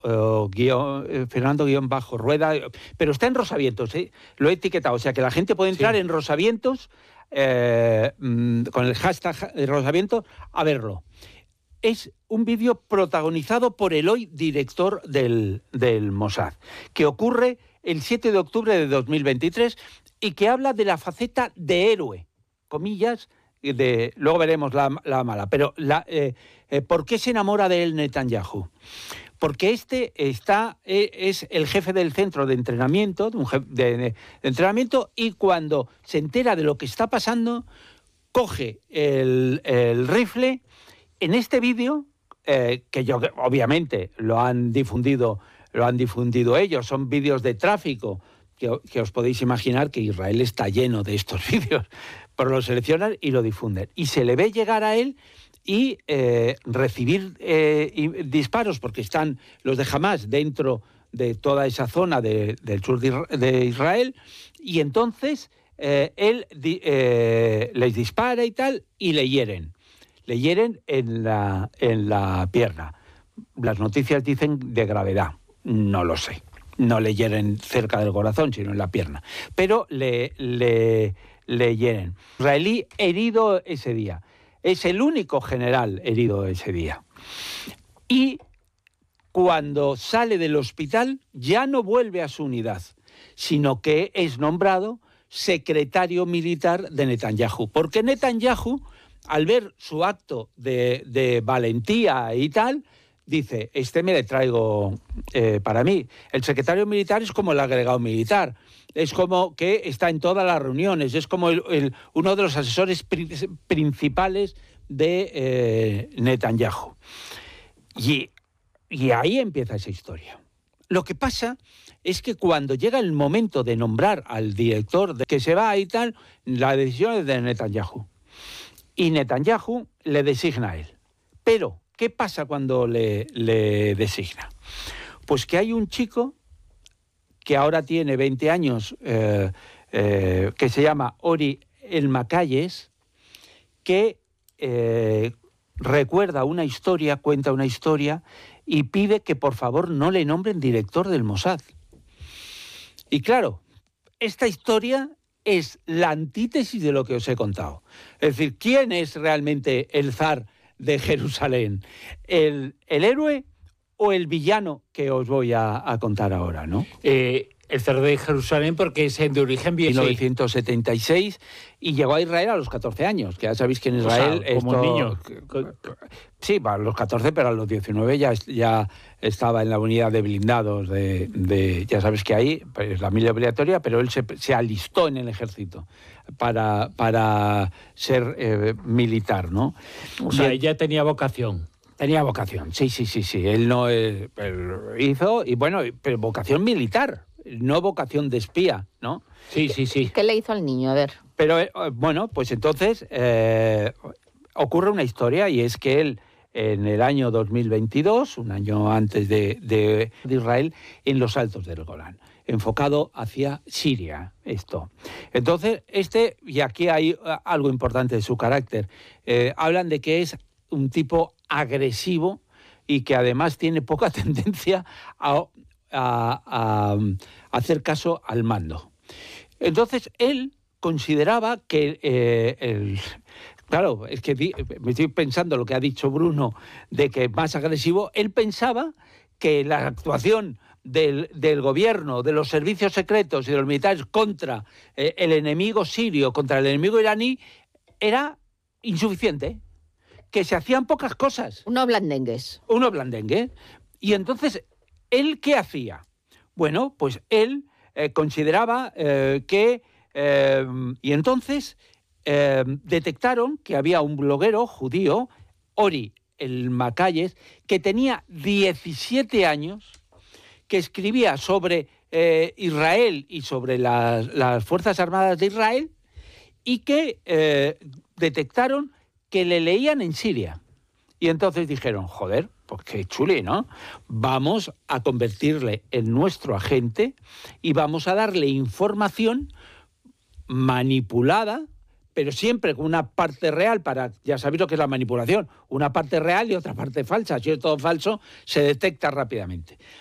Fernando-Rueda, pero está en Rosavientos, lo he etiquetado, o sea que la gente puede entrar en Rosavientos con el hashtag de Rosavientos a verlo. Es un vídeo protagonizado por el hoy director del Mossad, que ocurre el 7 de octubre de 2023 y que habla de la faceta de héroe, comillas, luego veremos la mala, pero ¿por qué se enamora de él Netanyahu? Porque es el jefe del centro de entrenamiento, de entrenamiento, y cuando se entera de lo que está pasando, coge el rifle. En este vídeo, obviamente lo han difundido ellos, son vídeos de tráfico, que os podéis imaginar que Israel está lleno de estos vídeos, pero lo seleccionan y lo difunden. Y se le ve llegar a él y recibir disparos, porque están los de Hamás dentro de toda esa zona del sur de Israel, y entonces él les dispara y tal, y le hieren. Le hieren en la pierna. Las noticias dicen de gravedad, no lo sé. No le hieren cerca del corazón, sino en la pierna. Pero le hieren. Israelí herido ese día. Es el único general herido ese día. Y cuando sale del hospital ya no vuelve a su unidad, sino que es nombrado secretario militar de Netanyahu. Porque Netanyahu, al ver su acto de valentía y tal, dice, me le traigo para mí. El secretario militar es como el agregado militar, es como que está en todas las reuniones, es como uno de los asesores principales de Netanyahu. Y ahí empieza esa historia. Lo que pasa es que cuando llega el momento de nombrar al director que se va y tal, la decisión es de Netanyahu. Y Netanyahu le designa a él. Pero, ¿qué pasa cuando le designa? Pues que hay un chico que ahora tiene 20 años, que se llama Ori Elmakayes, que cuenta una historia y pide que por favor no le nombren director del Mossad. Y claro, esta historia es la antítesis de lo que os he contado. Es decir, ¿quién es realmente el zar de Jerusalén? ¿El héroe o el villano que os voy a contar ahora, ¿no? El zar de Jerusalén, porque es de origen bien. 1976, y llegó a Israel a los 14 años, que ya sabéis que en Israel... como niño. Sí, a los 14, pero a los 19 ya estaba en la unidad de blindados ya sabes que ahí es la milla obligatoria, pero él se alistó en el ejército para ser militar, ¿no? O sea, ya tenía vocación. Tenía vocación, sí. Él no él hizo, y bueno, pero vocación militar, no vocación de espía, ¿no? Sí. ¿Qué le hizo al niño? A ver. Pero, bueno, pues entonces ocurre una historia, y es que él, en el año 2022, un año antes de Israel, en los Altos del Golán, enfocado hacia Siria, esto. Entonces, y aquí hay algo importante de su carácter, hablan de que es un tipo agresivo y que además tiene poca tendencia a hacer caso al mando. Entonces, él consideraba que claro, es que me estoy pensando lo que ha dicho Bruno, de que más agresivo, él pensaba que la actuación del gobierno, de los servicios secretos y de los militares contra el enemigo sirio, contra el enemigo iraní, era insuficiente, que se hacían pocas cosas. Uno blandengue. Y entonces, ¿él qué hacía? Bueno, pues él consideraba que... y entonces detectaron que había un bloguero judío, Ori Elmakayes, que tenía 17 años, que escribía sobre Israel y sobre las Fuerzas Armadas de Israel, y que detectaron que le leían en Siria. Y entonces dijeron, joder, pues qué chuli, ¿no? Vamos a convertirle en nuestro agente y vamos a darle información manipulada pero siempre con una parte real, ya sabéis lo que es la manipulación, una parte real y otra parte falsa. Si es todo falso, se detecta rápidamente.